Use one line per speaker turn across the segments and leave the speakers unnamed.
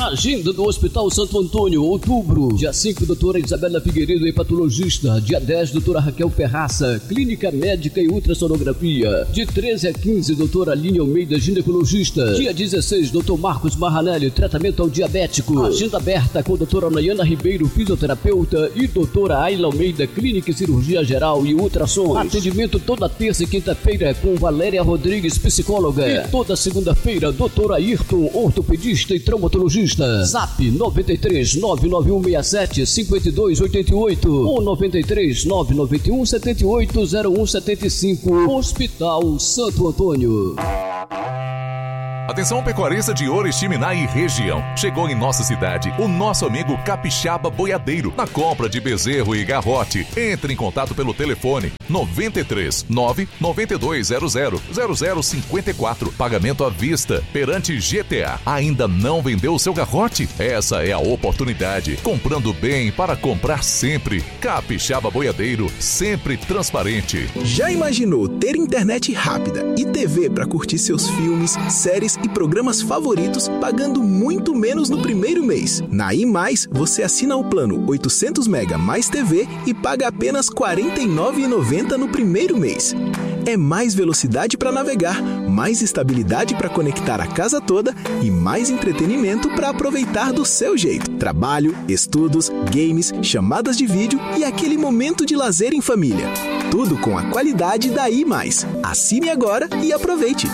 Agenda do Hospital Santo Antônio, outubro. Dia 5, doutora Isabela Figueiredo, hepatologista. Dia 10, doutora Raquel Ferraça, clínica médica e ultrassonografia. De 13 a 15, doutora Aline Almeida, ginecologista. Dia 16, doutor Marcos Maranelli, tratamento ao diabético. Agenda aberta com doutora Nayana Ribeiro, fisioterapeuta, e doutora Ayla Almeida, clínica e cirurgia geral e ultrassom. Atendimento toda terça e quinta-feira com Valéria Rodrigues, psicóloga. E toda segunda-feira, doutora Ayrton, ortopedista e traumatologista. Zap 93 99167 5288 ou 93 991 780175. Hospital Santo Antônio.
Atenção pecuarista de Oriximiná e região. Chegou em nossa cidade o nosso amigo Capixaba Boiadeiro. Na compra de bezerro e garrote, entre em contato pelo telefone 93 99200 0054. Pagamento à vista perante GTA. Ainda não vendeu o seu garrote? Essa é a oportunidade. Comprando bem para comprar sempre. Capixaba Boiadeiro, sempre transparente.
Já imaginou ter internet rápida e TV para curtir seus filmes, séries e programas favoritos pagando muito menos no primeiro mês? Na I+, você assina o plano 800 MB mais TV e paga apenas R$ 49,90 no primeiro mês. É mais velocidade para navegar, mais estabilidade para conectar a casa toda e mais entretenimento para aproveitar do seu jeito. Trabalho, estudos, games, chamadas de vídeo e aquele momento de lazer em família. Tudo com a qualidade da I+. Assine agora e aproveite.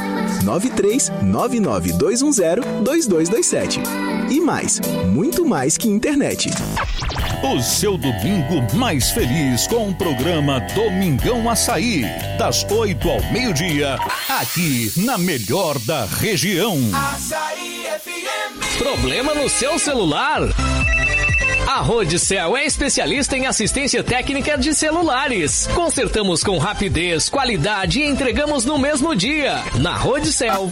93-99210-2227. E mais, muito mais que internet.
O seu domingo mais feliz com o programa Domingão Açaí. Das 8 ao meio-dia, aqui na melhor da região.
Açaí FM.
Problema no seu celular? A Rodicel é especialista em assistência técnica de celulares. Consertamos com rapidez, qualidade e entregamos no mesmo dia. Na Rodicel